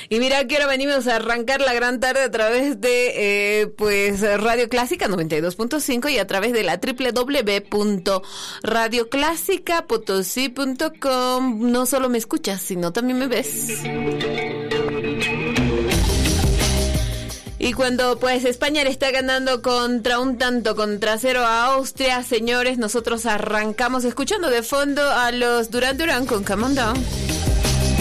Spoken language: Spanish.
Y mira que ahora venimos a arrancar la gran tarde a través de pues Radio Clásica 92.5 y a través de la www.radioclasicapotosí.com. No solo me escuchas, sino también me ves. Y cuando pues España le está ganando contra 0 a Austria, señores, nosotros arrancamos escuchando de fondo a los Duran Duran con Come On Down.